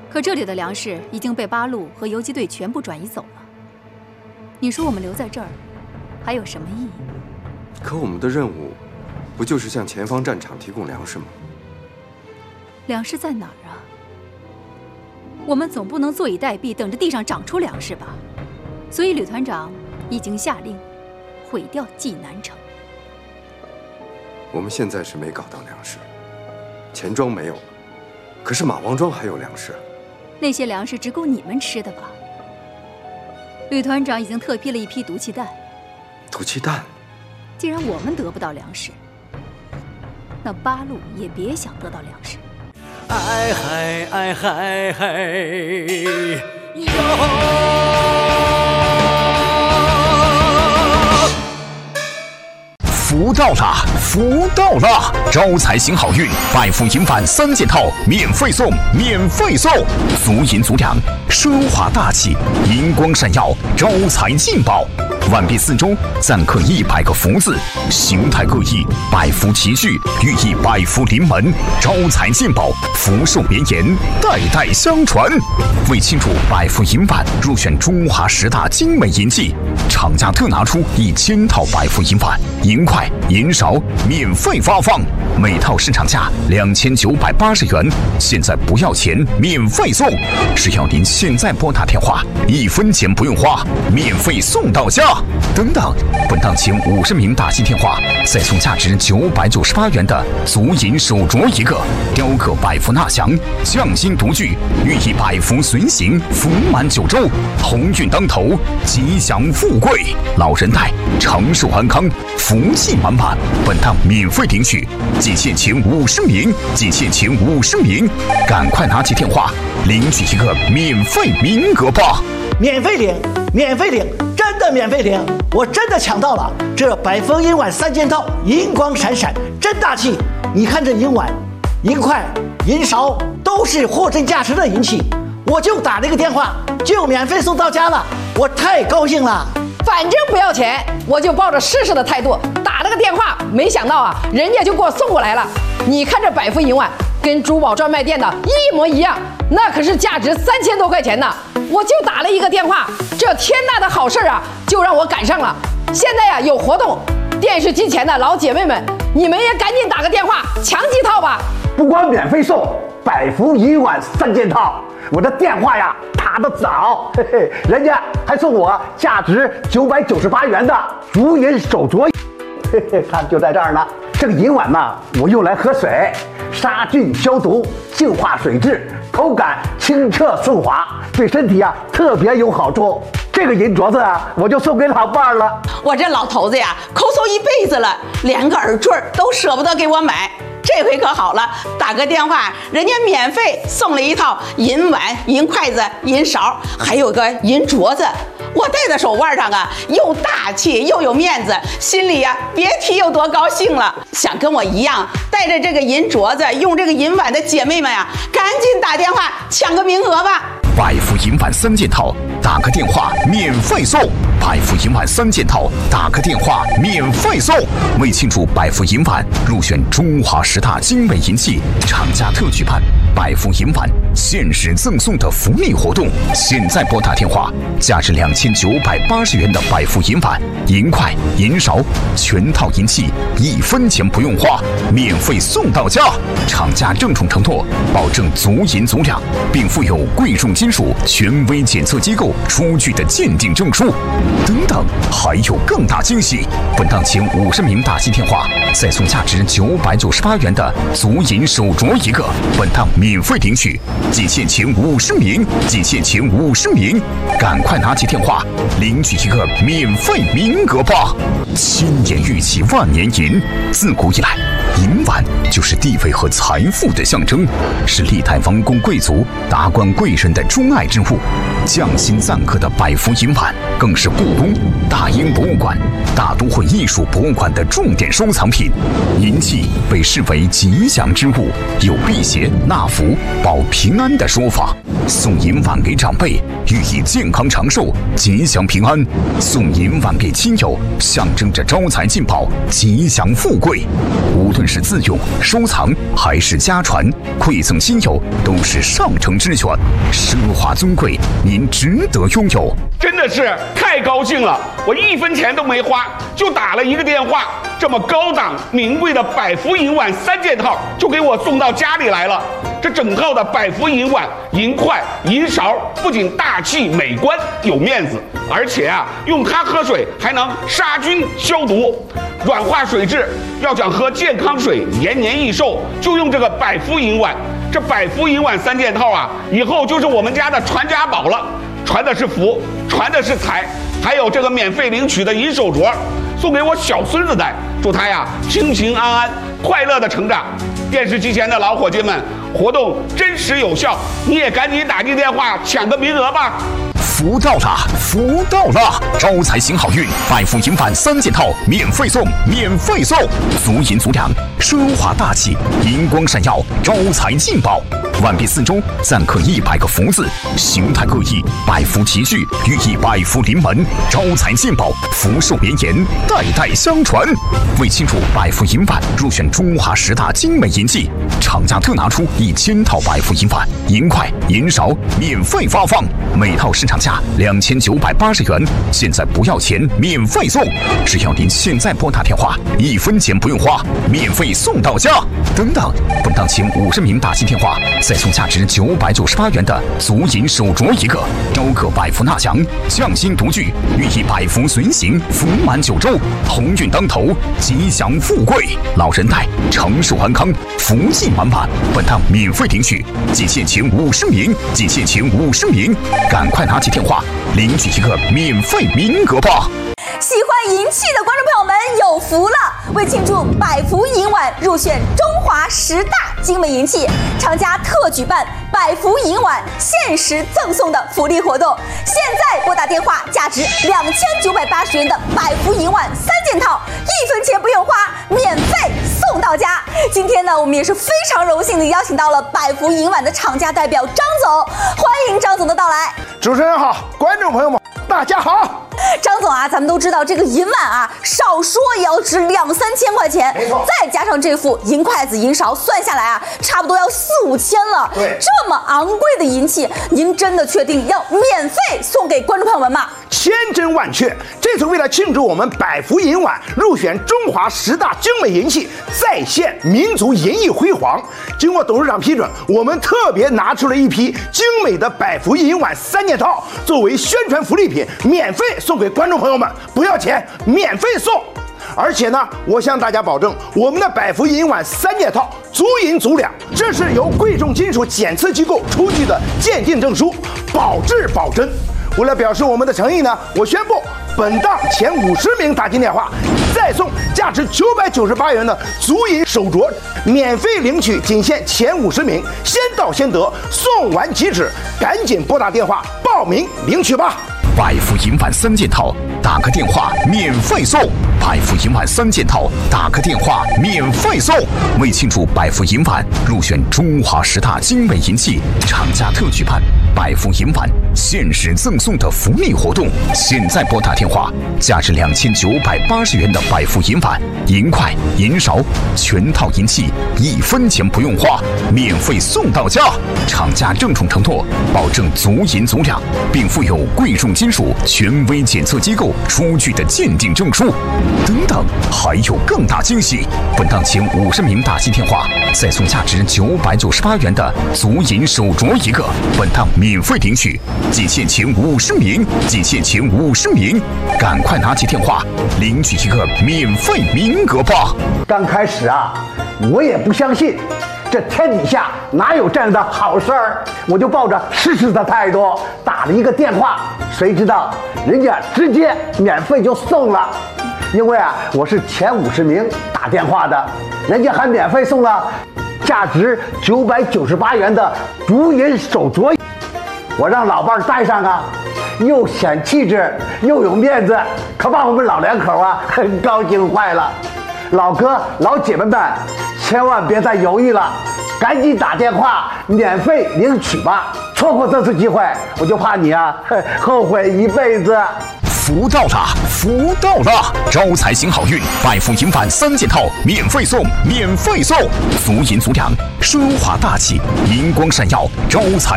可这里的粮食已经被八路和游击队全部转移走了。你说我们留在这儿，还有什么意义？ 可我们的任务，不就是向前方战场提供粮食吗？ 粮食在哪儿啊？我们总不能坐以待毙，等着地上长出粮食吧？所以吕团长已经下令毁掉济南城。 我们现在是没搞到粮食，钱庄没有了，可是马王庄还有粮食。 那些粮食只够你们吃的吧？吕团长已经特批了一批毒气弹。 毒气弹？ 既然我们得不到粮食，那八路也别想得到粮食。 哎嗨哎嗨嗨哟！ 福到了，福到了！招财行好运，百富银晚3件套免费送，免费送！足银足粮，奢华大气，银光闪耀，招财进宝。碗币4周暂刻100个福字，形态各异，百福齐聚，寓意百福临门，招财进宝，福寿绵延，代代相传。为庆祝百福银晚入选中华10大精美银器，厂家特拿出1000套百福银碗，银筷、银勺免费发放，每套市场价2980元，现在不要钱，免费送！只要您现在拨打电话，1分钱不用花，免费送到家。等等，本档前50名打进电话，再送价值998元的足银手镯1个，雕刻百福纳祥，匠心独具，寓意百福随行，福满9州，鸿运当头，吉祥富贵，老人带，长寿安康，福气满满。本档免费领取，仅限前50名，仅限前50名，赶快拿起电话领取一个免费名额吧！ 免费领，免费领，真的免费领！我真的抢到了这百福银碗3件套，银光闪闪，真大气！你看这银碗、银筷、银勺都是货真价实的银器，我就打了一个电话，就免费送到家了，我太高兴了！ 反正不要钱，我就抱着试试的态度打了个电话，没想到啊，人家就给我送过来了。你看这百福银碗跟珠宝专卖店的一模一样，那可是价值3000多块钱呢。我就打了一个电话，这天大的好事啊，就让我赶上了。现在呀有活动，电视机前的老姐妹们，你们也赶紧打个电话抢几套吧。 不光免费送百福银碗3件套，我的电话呀打得早，嘿嘿，人家还送我价值998元的足银手镯，嘿嘿，看就在这儿呢。这个银碗呢，我用来喝水，杀菌消毒，净化水质，口感清澈顺滑，对身体啊特别有好处。这个银镯子啊，我就送给老伴儿了。 我这老头子呀，抠搜一辈子了，连个耳坠都舍不得给我买。这回可好了，打个电话，人家免费送了一套银碗、银筷子、银勺，还有个银镯子。我戴在手腕上啊，又大气又有面子，心里呀别提有多高兴了。想跟我一样带着这个银镯子、用这个银碗的姐妹们呀，赶紧打电话抢个名额吧！ 百福银碗3件套，打个电话免费送！百福银碗3件套，打个电话免费送！为庆祝百福银碗入选中华10大精美银器，厂家特举办百福银碗限时赠送的福利活动。现在拨打电话，价值2980元的百福银碗、银筷、银勺，全套银器1分钱不用花，免费送到家。厂家郑重承诺，保证足银足粮，并附有贵重金属权威检测机构出具的鉴定证书。等等，还有更大惊喜！本档前50名打进电话，再送价值998元的足银手镯1个，本档免费领取，仅限前50名，仅限前50名，赶快拿起电话领取一个免费名额吧！千年玉器万年银，自古以来，银碗就是地位和财富的象征，是历代王公贵族、达官贵人的钟爱之物。匠心赞刻的百福银碗，更是故宫、大英博物馆、大都会艺术博物馆的重点收藏品。银器被视为吉祥之物，有辟邪、纳福、保平安的说法。 送银碗给长辈，寓意健康长寿、吉祥平安；送银碗给亲友，象征着招财进宝、吉祥富贵。无论是自用、收藏还是家传，馈赠亲友都是上乘之选，奢华尊贵，您值得拥有。 真的是太高兴了，我1分钱都没花，就打了一个电话，这么高档名贵的百福银碗3件套就给我送到家里来了。这整套的百福银碗、银筷、银勺不仅大气美观有面子，而且用它喝水还能杀菌消毒、软化水质。要想喝健康水、延年益寿，就用这个百福银碗。这百福银碗3件套以后就是我们家的传家宝了。传的是福，传的是财，还有这个免费领取的银手镯，送给我小孙子戴，祝他平平安安、快乐的成长。电视机前的老伙计们，活动真实有效，你也赶紧打进电话抢个名额吧。 福到了，福到了！招财行好运，百福银碗3件套免费送，免费送！足银足粮，奢华大气，银光闪耀，招财进宝。碗壁4周錾刻100个福字，形态各异，百福齐聚，寓意百福临门，招财进宝，福寿绵延，代代相传。为庆祝百福银碗入选中华10大精美银器，厂家特拿出1000套百福银碗、银筷、银勺免费发放，每套市场价2980元，现在不要钱，免费送！只要您现在拨打电话，1分钱不用花，免费送到家。等等，本档前50名打进电话，再送价值998元的足银手镯1个，招个百福纳祥，匠心独具，寓意百福随行，福满9州，鸿运当头，吉祥富贵，老人带长寿安康，福气满满。本档免费领取，仅限前50名，仅限前50名，赶快拿起电话领取1个免费名额吧！ 喜欢银器的观众朋友们有福了！为庆祝百福银碗入选中华10大精美银器，厂家特举办百福银碗限时赠送的福利活动。现在拨打电话，价值2980元的百福银碗3件套，1分钱不用花，免费送到家。今天呢，我们也是非常荣幸的邀请到了百福银碗的厂家代表张总，欢迎张总的到来。 主持人好，观众朋友们大家好。 张总咱们都知道这个银碗少说也要值2、3千块钱，再加上这副银筷子、银勺，算下来差不多要4、5千了。 对， 这么昂贵的银器，您真的确定要免费送给观众朋友们吗？ 千真万确，这次为了庆祝我们百福银碗入选中华10大精美银器，再现民族银艺辉煌。经过董事长批准，我们特别拿出了一批精美的百福银碗3件套，作为宣传福利品，免费送给观众朋友们，不要钱，免费送。而且呢，我向大家保证，我们的百福银碗3件套足银足粮，这是由贵重金属检测机构出具的鉴定证书，保质保真。为了表示我们的诚意呢，我宣布本档前50名打进电话，再送价值998元的足银手镯，免费领取，仅限前50名，先到先得，送完即止，赶紧拨打电话报名领取吧。 百福银碗3件套，打个电话免费送！百福银碗3件套，打个电话免费送！为庆祝百福银碗入选中华10大精美银器，厂家特举办百福银碗限时赠送的福利活动。现在拨打电话，价值2980元的百福银碗、银筷、银勺全套银器，1分钱不用花，免费送到家。厂家郑重承诺，保证足银足粮，并附有贵重金属权威检测机构出具的鉴定证书。等等，还有更大惊喜！本档前50名打进电话，再送价值998元的足银手镯1个，本档免费领取，仅限前50名，仅限前50名，赶快拿起电话领取1个免费名额吧！ 刚开始我也不相信，这天底下哪有这样的好事儿？我就抱着试试的态度打了一个电话，谁知道人家直接免费就送了。因为我是前50名打电话的，人家还免费送了价值998元的足银手镯，我让老伴儿戴上又显气质又有面子，可把我们老两口很高兴坏了。老哥老姐妹们，千万别再犹豫了，赶紧打电话免费领取吧！ 错过这次机会，我就怕你啊后悔一辈子。 福到了，福到了！招财行好运，百富银碗3件套免费送，免费送！足银足粮，奢华大气，银光闪耀，招财。